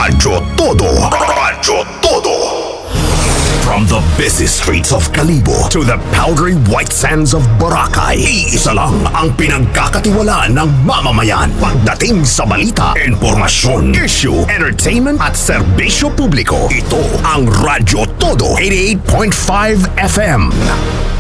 Radyo Todo. Radyo Todo. From the busy streets of Kalibo to the powdery white sands of Boracay, iisa lang ang pinagkakatiwalaan ng mamamayan pagdating sa balita, impormasyon, issue, entertainment at serbisyo publiko. Ito ang Radyo Todo 88.5 FM.